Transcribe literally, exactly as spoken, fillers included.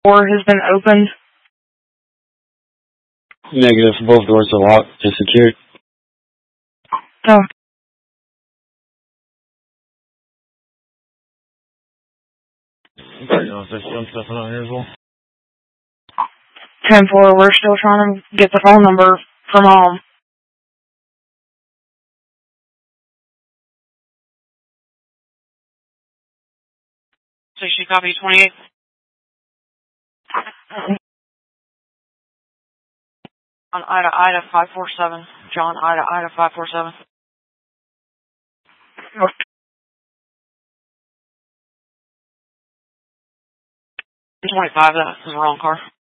door has been opened? Negative. Both doors are locked and secured. No. Okay, there's some stuff around here as well. ten four, we're still trying to get the phone number from Mom. So she copy twenty-eight? On Ida, Ida five four seven. John, Ida, Ida five four seven. twenty-five, that is the wrong car.